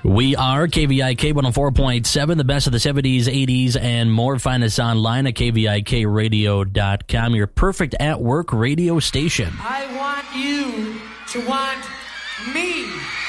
We are KVIK 104.7, the best of the 70s, 80s, and more. Find us online at KVIKradio.com, your perfect at-work radio station. I want you to want me.